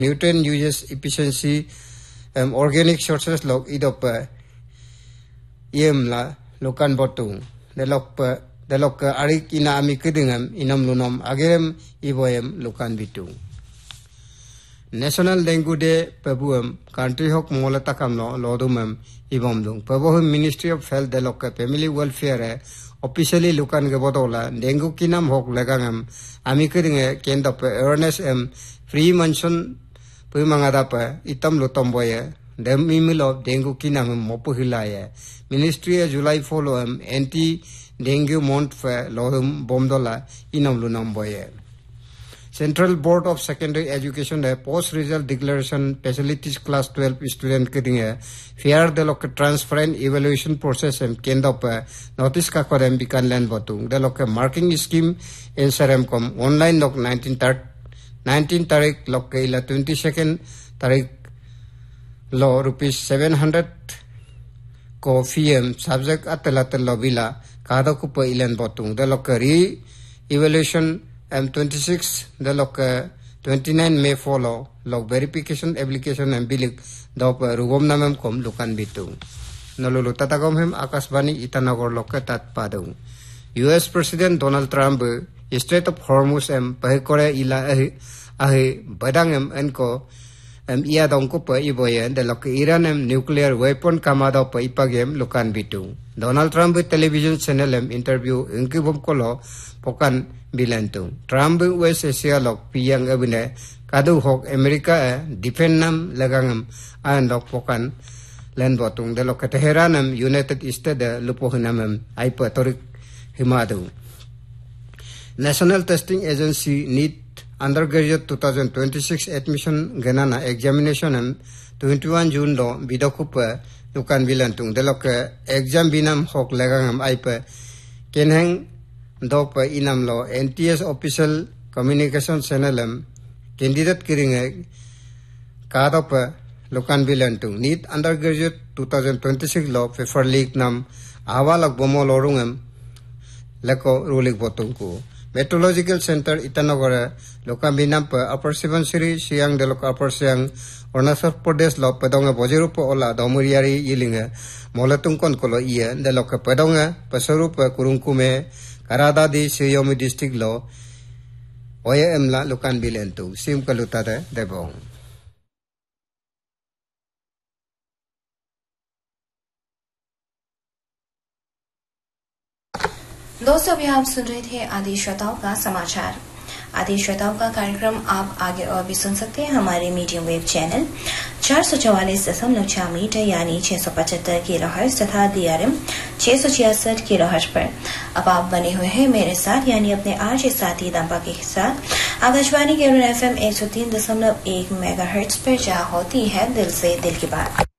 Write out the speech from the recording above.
nutrient uses efficiency organic sources log idop la lokan botung delok arik ina ami kedengam inam lunom agerem iboyem lokan bitung National Dengue Day pabuam country hok molatakam no lodumam ibomdung pabuhum Ministry of Health delok family welfare officially lokan gebodola dengue kinam hok legangam ami kedenge kendop awareness free mention Pumangada itam lutomboya, the mimil of dengue kinam mopuhilaya. Ministry July follow anti dengue mont for lodum bomdola inam lunamboya. Central Board of Secondary Education post result declaration facilities class 12 student kidding fair the local transparent evaluation process kendop notice ka korem bikan land botung the local marking scheme in seremcom online log 19 tarik log kaila 22nd tarik law rupees 700 ko fiem subject atelatel lobila kada ku pa ilan botung the local re evaluation M26 the log 29 May follow log verification application and bilik dop rugom namam kom lukan bitung nalulu tatagom hem akasbani itanagor log tat padung US President Donald Trump Strait of Hormuz pahikore ila badang enko iya dongko pa iboyen de lok Iran nuclear weapon kamada pa ipagem lukan bitung Donald Trump television channel interview inkibom kolo pokan bilantung Trump West Asia lok piyang abine kadu hok America defend nam lagangam an lok pokan len botung de lok Tehran United States lupohinam aipa torik himadu National Testing Agency NEET undergraduate 2026 admission ganana examination 21 June do bidokupa lukan bilantung delok exam binam hok legangam aipa kenheng dop inam lo NTS official communication channel candidate kiring kadop lukan bilantung NEET undergraduate 2026 lo paper leak nam awalak bomolorungam leko rulik botungku Meteorological Center Itanagora Loka Binampa Upper Subansiri Siang de Loka Upper Siang Arunachal Pradesh Lo Padonga Bojirupa Ola Domuriari Yilinga Molatungkon Kolo Iya de Loka Padonga Pasarupa Kurungkume Karada di Siyomi District Lo Oya Emla Lukan Bilentu Sim Kalutada Debong दोस्तों अभी आप सुन रहे थे आदि श्रोताओं का समाचार आदि श्रोताओं का कार्यक्रम आप आगे और भी सुन सकते हैं हमारे मीडियम वेव चैनल 444.6 मीटर यानी 675 किलोहर्ट्ज तथा DRM 666 किलोहर्ट्ज पर अब आप बने हुए हैं मेरे साथ यानी अपने आरजे साथी दंपा के साथ आकाशवाणी के FM 103.1 मेगाहर्ट्ज पर जहां होती है दिल से दिल की बात